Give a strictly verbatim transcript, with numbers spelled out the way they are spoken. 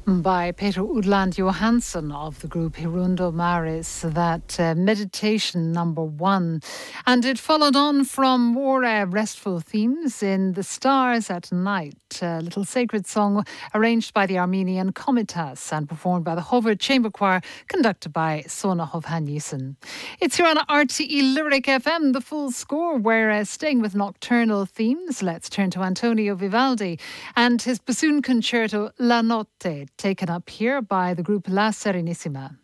by Peter Udland Johansson of the group Hirundo Maris, that uh, meditation number one. And it followed on from more uh, restful themes in The Stars at Night, a little sacred song arranged by the Armenian Komitas and performed by the Hovard Chamber Choir, conducted by Sona Hovhannissen. It's here on R T E Lyric F M, the full score. We're uh, staying with nocturnal themes. Let's turn to Antonio Vivaldi and his bassoon concerto La Notte, taken up here by the group La Serenissima.